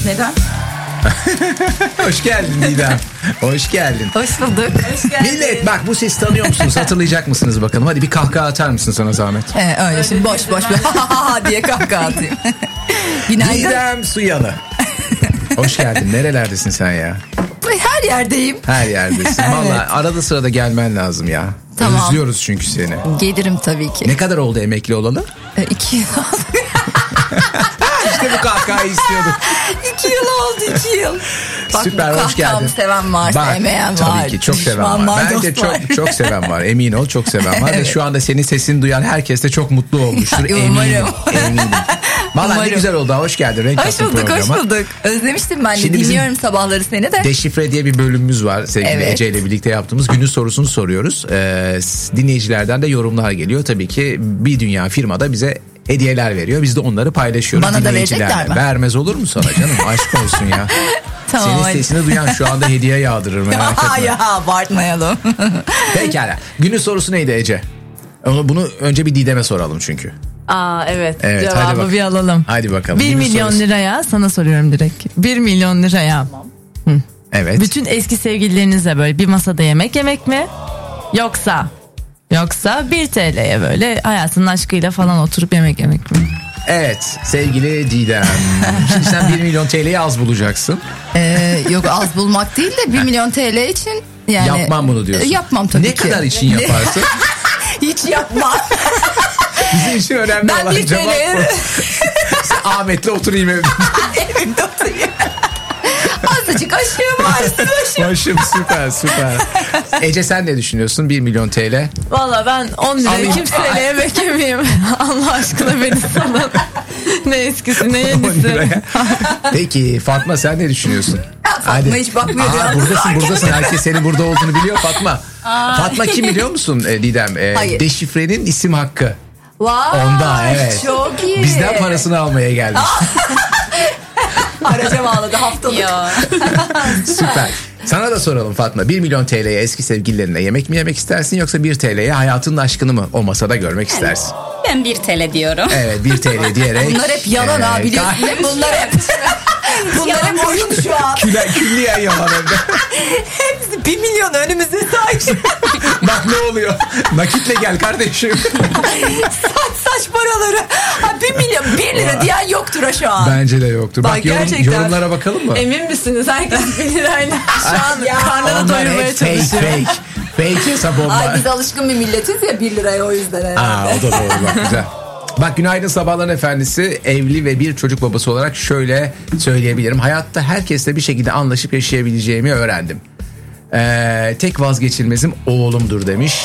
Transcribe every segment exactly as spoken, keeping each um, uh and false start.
Neden? Hoş geldin Didem. Hoş geldin. Hoş bulduk. Hoş geldin. Millet bak, bu sesi tanıyor musunuz? Hatırlayacak mısınız bakalım? Hadi bir kahkaha atar mısın sana zahmet? Ee, öyle, öyle şimdi boş boş diye kahkaha atayım. Günaydın. Didem Suyalı. Hoş geldin. Nerelerdesin sen ya? Her yerdeyim. Her yerdesin. Evet. Vallahi arada sırada gelmen lazım ya. Tamam. Özlüyoruz çünkü seni. Gelirim tabii ki. Ne kadar oldu emekli olalı? Ee, iki yıl oldu. İşte bu kahkahayı istiyorduk. İki yıl oldu, iki yıl. Bak, süper, hoş geldin. Seven var, Bak, sevmeyen tabii var. Tabii ki çok seven var. var. Bence çok çok seven var. Emin ol, çok seven var. Evet. Ve şu anda senin sesini duyan herkes de çok mutlu olmuştur. Eminim. Eminim. Vallahi ne güzel oldu. Hoş geldin. Renk hoş bulduk, programa. Hoş bulduk. Özlemiştim ben de. Şimdi dinliyorum sabahları seni de. Deşifre diye bir bölümümüz var. Sevgili evet. Ece ile birlikte yaptığımız günün sorusunu soruyoruz. Ee, dinleyicilerden de yorumlar geliyor. Tabii ki bir dünya firmada bize hediyeler veriyor. Biz de onları paylaşıyoruz. Bana da verecekler mi? Vermez olur mu sana canım? Aşk olsun ya. Tamam, senin hadi. Sesini duyan şu anda hediye yağdırır, merak etme. Ya abartmayalım. Pekala. Günün sorusu neydi Ece? Bunu önce bir Didem'e soralım çünkü. Aa evet, evet cevabı bir alalım. Hadi bakalım. Bir milyon sorusu. Liraya sana soruyorum direkt. Bir milyon liraya. Tamam. Hı. Evet. Bütün eski sevgililerinizle böyle bir masada yemek yemek mi? Yoksa yoksa bir T L'ye böyle hayatının aşkıyla falan oturup yemek yemek mi? Evet sevgili Didem. Şimdi sen bir milyon T L'yi az bulacaksın. Ee, yok az bulmak değil de bir milyon T L için yani. Yapmam bunu diyorsun. Yapmam tabii ne ki. Ne kadar için yaparsın? Hiç yapmam. Bizim için önemli ben olan cevap bu. Sen Ahmet'le oturayım evde. Evimde oturayım. Azıcık aşığım var. Başım süper süper. Ece sen ne düşünüyorsun? bir milyon T L. Valla ben on liraya kimseyle yemek yemeyeyim. Allah aşkına beni salın. Ne eskisi ne yenisi. Peki Fatma sen ne düşünüyorsun? Fatma hadi. Hiç bakmıyor. Aa, buradasın buradasın. Herkes senin burada olduğunu biliyor Fatma. Aa. Fatma kim biliyor musun Didem? Ee, Hayır. Deşifrenin isim hakkı. Wow, onda evet. Çok iyi. Bizden parasını almaya gelmiş. Araca bağladı haftalık. Süper. Sana da soralım Fatma. bir milyon T L'ye eski sevgililerine yemek mi yemek istersin, yoksa bir T L'ye hayatının aşkını mı o masada görmek istersin? Ben bir T L diyorum. Evet, bir T L diyerek. Bunlar hep yalan ha, biliyorsun. Bunlar hep Bunlar hep oyun şu an. Küle, külliyen yalan evde. Hepsi bir milyon önümüzde saç. Bak ne oluyor. Nakitle gel kardeşim. saç saç paraları. Ha, bir milyon bir lira diyen yoktur ha şu an. Bence de yoktur. Bak, Bak yorum, yorumlara bakalım mı? Emin misiniz? Herkes bir lirayla şu an karnını doyurmaya çalışıyor. Fake fake. Fake hesap onlar. Ay biz alışkın bir milletiz ya bir liraya, o yüzden herhalde. Aa, o da doğru bak, güzel. Bak günaydın sabahların efendisi, evli ve bir çocuk babası olarak şöyle söyleyebilirim. Hayatta herkesle bir şekilde anlaşıp yaşayabileceğimi öğrendim. Ee, tek vazgeçilmezim oğlumdur demiş.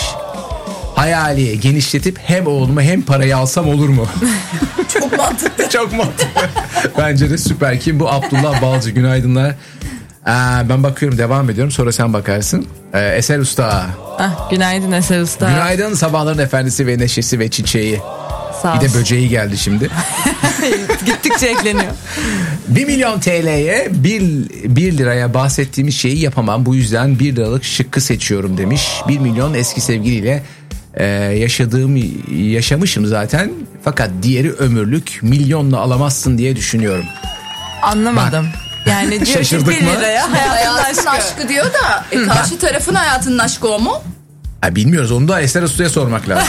Hayali genişletip hem oğlumu hem parayı alsam olur mu? Çok mantıklı. Çok mantıklı. Bence de süper. Kim bu? Abdullah Balcı. Günaydınlar. Ee, ben bakıyorum, devam ediyorum. Sonra sen bakarsın. Ee, Eser Usta. Ah, günaydın Eser Usta. Günaydın sabahların efendisi ve neşesi ve çiçeği. Sağ bir de böceği geldi şimdi. Gittikçe ekleniyor. bir milyon T L'ye bir liraya bahsettiğimiz şeyi yapamam. Bu yüzden bir liralık şıkkı seçiyorum demiş. bir milyon eski sevgiliyle e, yaşadığım yaşamışım zaten. Fakat diğeri ömürlük, milyonla alamazsın diye düşünüyorum. Anlamadım. Bak. Yani diyor ki bir liraya hayatının aşkı. aşkı diyor da e, karşı tarafın hayatının aşkı o mu? Ha, bilmiyoruz, onu da Eser Usta'ya sormak lazım.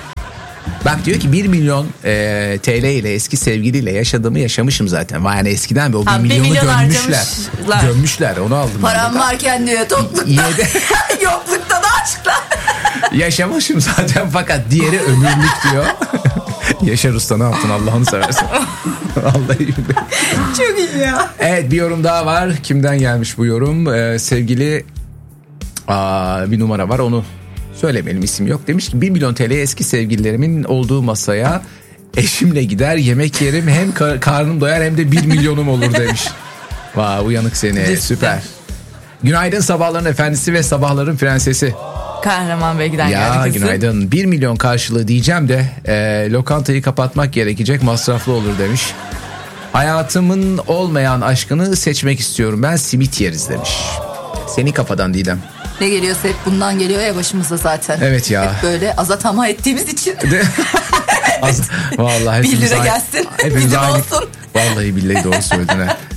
Bak diyor ki bir milyon e, T L ile eski sevgiliyle yaşadığımı yaşamışım zaten. Yani eskiden be, o bir ha, milyonu milyon gömmüşler. Gömmüşler, onu aldım. Param varken diyor toplukta. Yoklukta da aşklar. Yaşamışım zaten fakat diğeri ömürlük diyor. Yaşar Usta ne yaptın Allah'ını seversen. Vallahi çok iyi ya. Evet, bir yorum daha var. Kimden gelmiş bu yorum? Ee, sevgili aa, bir numara var, onu söylemeyelim, isim yok. Demiş ki bir milyon T L eski sevgililerimin olduğu masaya eşimle gider yemek yerim, hem kar- karnım doyar hem de bir milyonum olur demiş. Vay, uyanık seni, süper. Günaydın sabahların efendisi ve sabahların prensesi. Kahraman Bey'den ya, geldi kızım. Günaydın. Bir milyon karşılığı diyeceğim de e, lokantayı kapatmak gerekecek, masraflı olur demiş. Hayatımın olmayan aşkını seçmek istiyorum, ben simit yeriz demiş. Seni kafadan Didem. Ne geliyorsa hep bundan geliyor ya başımıza zaten. Evet ya. Hep böyle azatama ettiğimiz için. Az, vallahi bir lira gelsin. Hepimiz bizim aynı. olsun. Vallahi billahi doğru söyledin ha.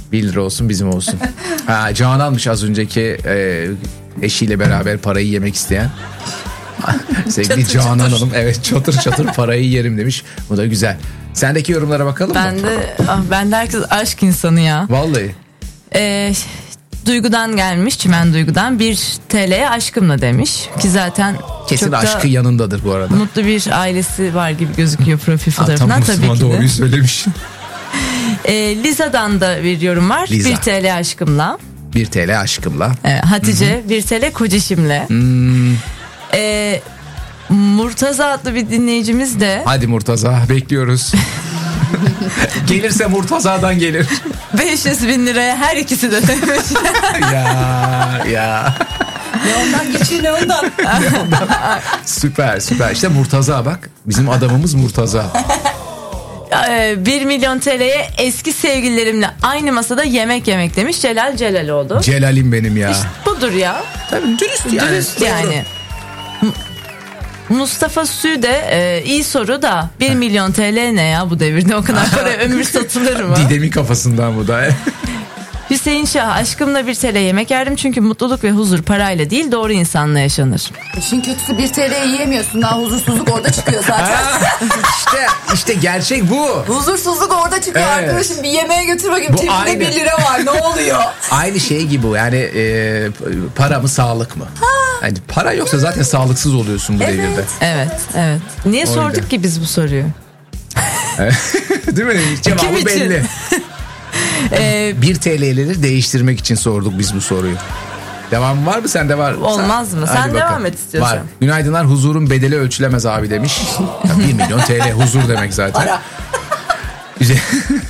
bir lira olsun bizim olsun. Ha, Canan'mış az önceki e, eşiyle beraber parayı yemek isteyen. Sevgili Çatır Canan çatır. Hanım, evet çatır çatır parayı yerim demiş. Bu da güzel. Sendeki yorumlara bakalım mı? Ben de ah, ben de herkes aşk insanı ya. Vallahi. Ee, Duygu'dan gelmiş, Çimen Duygu'dan bir T L'ye aşkımla demiş ki zaten Kesin çok da aşkı yanındadır bu arada. mutlu bir ailesi var gibi gözüküyor profil Ha, fotoğrafından tam tabii Müslüman ki de. doğruyu söylemiş. Ee, Liza'dan da bir yorum var. Liza. bir T L aşkımla. bir T L aşkımla. Ee, Hatice bir T L kocişimle. Hmm. Ee, Murtaza adlı bir dinleyicimiz de Hadi Murtaza bekliyoruz. Gelirse Murtaza'dan gelir. beş yüz bin liraya her ikisi de demiş. ya ya. Ne ondan geçiyor ne ondan. Süper süper. İşte Murtaza bak. Bizim adamımız Murtaza. Ee, bir milyon T L'ye eski sevgililerimle aynı masada yemek yemek demiş Celal Celaloğlu. Celal'im benim ya. İşte budur ya. Tabii dürüst yani. Dürüst yani. M- Mustafa Sü de e, iyi soru da bir milyon T L ne ya bu devirde, o kadar para ömür satılır mı? Didem'in kafasından bu da. Hüseyin Şah aşkımla bir T L yemek yerdim çünkü mutluluk ve huzur parayla değil doğru insanla yaşanır. İşin kötüsü bir T L'ye yiyemiyorsun. Daha huzursuzluk orada çıkıyor zaten. işte işte gerçek bu. Huzursuzluk orada çıkıyor Evet. arkadaşım. Bir yemeğe götür bakayım. Bu Cebinde aynı. bir lira var. Ne oluyor? Aynı şey gibi bu yani e, para mı sağlık mı? Yani para yoksa zaten sağlıksız oluyorsun bu Evet. devirde. Evet evet. Niye Öyle. sorduk ki biz bu soruyu? Değil mi? Cevabı Kim için? belli. Ee, bir T L'leri değiştirmek için sorduk biz bu soruyu. Devam var mı? Sende var. Olmaz mı? Sen Hadi devam bakalım. et istiyorsan. Var. Günaydınlar, huzurun bedeli ölçülemez abi demiş. Ya bir milyon T L huzur demek zaten. Para. Üze-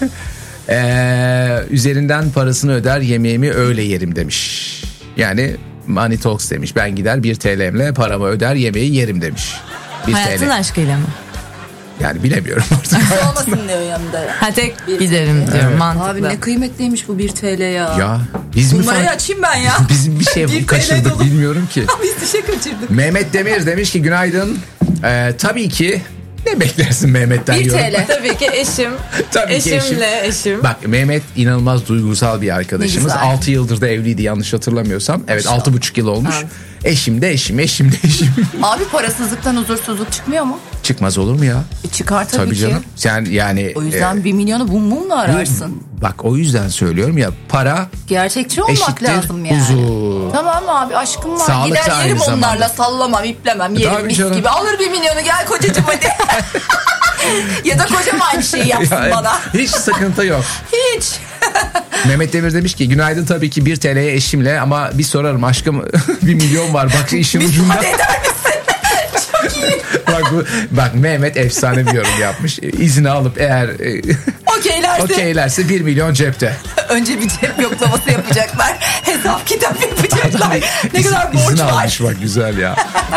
Ee, üzerinden parasını öder yemeğimi öyle yerim demiş. Yani money talks demiş. Ben gider bir T L'mle paramı öder yemeği yerim demiş. bir hayatın T L. aşkıyla mı? Yani bilemiyorum artık. Olmasın diyor yanında. Ha tek giderim diyorum, mantıklı. Abi ne kıymetliymiş bu bir T L ya. Ya biz mi Numarayı fark... açayım ben ya. Bizim bir şey Bir T L kaçırdık dolu. bilmiyorum ki. Biz bir şey kaçırdık. Mehmet Demir demiş ki günaydın. Ee, tabii ki ne beklersin Mehmet'ten Bir diyorum. T L. Tabii ki eşim. Tabii ki Eşimle eşim. Bak Mehmet inanılmaz duygusal bir arkadaşımız. Ne güzel. altı yıldır da evliydi yanlış hatırlamıyorsam. Evet altı buçuk yıl olmuş. Abi. Eşim de eşim, eşim de eşim. Abi parasızlıktan huzursuzluk çıkmıyor mu? Çıkmaz olur mu ya? E çıkar tabii, Tabii ki. canım. Sen yani... O yüzden e, bir milyonu bum mumla ararsın. bak o yüzden söylüyorum ya para Gerçekçi olmak eşittir lazım yani. huzur. Tamam aşkım aşkım var. Sağlık da Gider aynı yerim zamanda. onlarla, sallamam iplemem yerim Tabii mis canım. gibi. Alır bir milyonu, gel kocacığım hadi. Ya da kocam aynı şeyi yapsın Yani bana. hiç sıkıntı yok. Hiç. Mehmet Demir demiş ki günaydın tabii ki bir T L'ye eşimle ama bir sorarım aşkım bir milyon var bak işin ucunda. Hadi eder misin? Çok iyi. bak, bu, bak Mehmet efsane bir yorum yapmış. İzni alıp eğer e, Okeylerse okeylerse bir milyon cepte. önce bir cep yoklaması yapacaklar. Hesap kitap yapacaklar. Ne İzin- kadar borç izin var. almış bak güzel ya.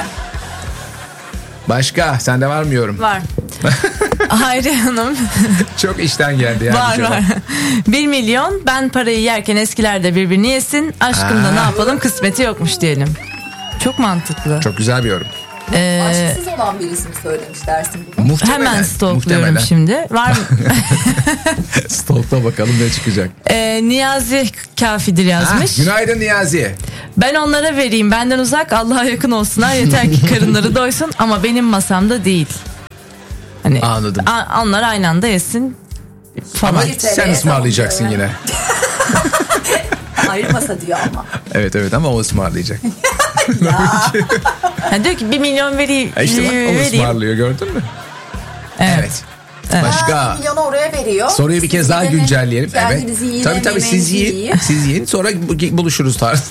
Başka sende var mı yorum? Var. Hayri Hanım. Çok işten geldi yani. var cevap. var. Bir milyon ben parayı yerken eskiler de birbirini yesin. Aşkımda Aa. ne yapalım kısmeti yokmuş diyelim. Çok mantıklı. Çok güzel bir yorum. Ee, Aşksız olan birisini söylemiş dersin bunu. Muhtemelen. hemen stalkluyorum muhtemelen. şimdi. Var mı? Stalk'ta bakalım ne çıkacak. Ee, Niyazi Kafidir yazmış. Ah, günaydın Niyazi. Ben onlara vereyim, benden uzak, Allah'a yakın olsunlar, yeter ki karınları doysun ama benim masamda değil. Hani Anladım. a- onlar aynı anda yesin falan. Ama Bir T L'ye sen ısmarlayacaksın tamam yine. Ayırmasa diyor ama. Evet evet ama o ısmarlayacak. Ha, diyor ki bir milyon vereyim. E işte bak o vereyim. ısmarlıyor gördün mü? Evet. Başka. Ha, bir milyonu oraya veriyor. Soruyu bir kez Siz daha gidin, güncelleyelim. Evet. kendinizi yiyin, Tabii tabii siz yemeğinizi yiyin. yiyin. Siz yiyin sonra bu- buluşuruz tarz.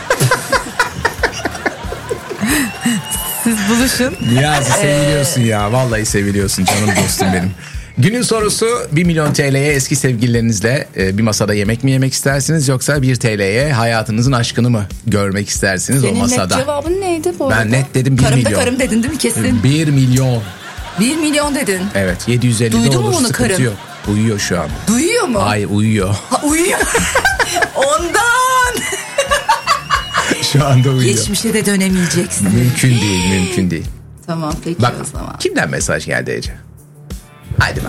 Siz buluşun. Niyazi seviliyorsun ya. Vallahi seviliyorsun canım dostum benim. Günün sorusu bir milyon T L'ye eski sevgililerinizle e, bir masada yemek mi yemek istersiniz yoksa bir T L'ye hayatınızın aşkını mı görmek istersiniz Senin o masada? net cevabın neydi bu Ben arada? net dedim bir karım milyon. da karım dedin değil mi kesin? bir milyon. Bir milyon dedin. Evet yedi yüz elli Duydu de mu olur bunu sıkıntı karın? yok. Uyuyor şu an. Duyuyor mu? Hayır uyuyor. Ha, uyuyor. Ondan. Şu anda uyuyor. Geçmişe de dönemeyeceksin. Mümkün değil mümkün değil. Tamam peki Bak o zaman. kimden mesaj geldi Ece? Haydi bakalım.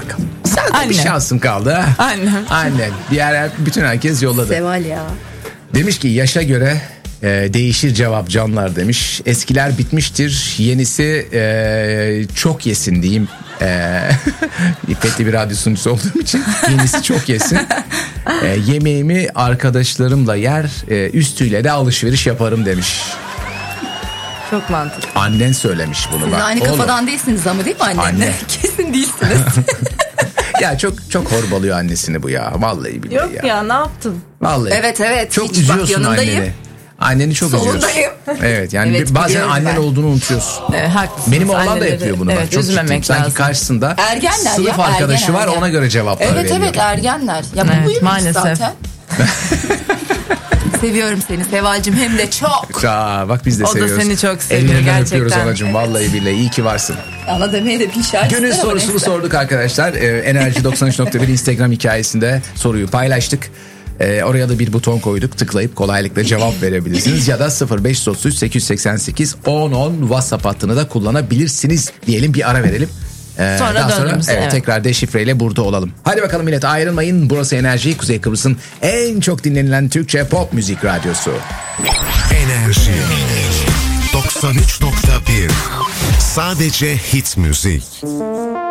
Sen de Annem. bir şansın kaldı ha. Annem. Annen. Diğer bütün herkes yolladı. Seval ya. Demiş ki yaşa göre e, değişir cevap canlar demiş. Eskiler bitmiştir. Yenisi e, çok yesin diyeyim. E, İffetli bir radyo sunucusu olduğum için yenisi çok yesin. E, yemeğimi arkadaşlarımla yer, e, üstüyle de alışveriş yaparım demiş. Çok mantıklı. Annen söylemiş bunu. Siz bak. aynı Oğlum. kafadan değilsiniz ama değil mi annenle? Anne. Kesin değilsiniz. Ya çok çok horbalıyor annesini bu ya. Vallahi billahi Yok ya. ya ne yaptın? Vallahi. Evet, evet. Çok Hiç, üzüyorsun bak, yanındayım. anneni. Anneni çok üzüyorsun. Solundayım. Evet yani Evet, bir- bazen biliyorum annen ben. olduğunu unutuyorsun. Ee, haklısınız. Benim oğlan da Anneleri- yapıyor bunu. Evet, bak. Çok üzmemek ciddiyim. Sanki lazım. karşısında Ergenler sınıf ya, arkadaşı ergen, var ergen. ona göre cevaplar Evet veriyor. evet ergenler. Ya bu Evet, buymuş maalesef. zaten. Seviyorum seni Seval'cim hem de çok. Aa, bak biz de O da seviyoruz. seni çok seviyor Ellerinden gerçekten. öpüyoruz anacığım. Vallahi billahi iyi ki varsın. Ana demeye de bir şarkı. Günün sorusunu sorduk arkadaşlar. Ee, Enerji doksan üç nokta bir Instagram hikayesinde soruyu paylaştık. Ee, oraya da bir buton koyduk. Tıklayıp kolaylıkla cevap verebilirsiniz. Ya da sıfır beş otuz üç sekiz yüz seksen sekiz on on WhatsApp hattını da kullanabilirsiniz. Diyelim bir ara verelim. Ee, Sonra daha sonra döndüğümüzde, evet, evet. tekrar deşifreyle burada olalım. Hadi bakalım millet ayrılmayın. Burası Enerji, Kuzey Kıbrıs'ın en çok dinlenilen Türkçe pop müzik radyosu. Enerji doksan üç nokta bir. Sadece hit müzik.